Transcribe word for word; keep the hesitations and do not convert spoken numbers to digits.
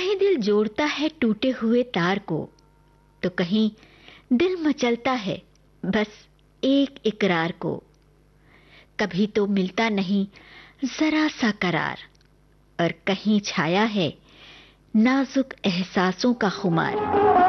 कहीं दिल जोड़ता है टूटे हुए तार को, तो कहीं दिल मचलता है बस एक इकरार को। कभी तो मिलता नहीं जरा सा करार, और कहीं छाया है नाजुक एहसासों का खुमार।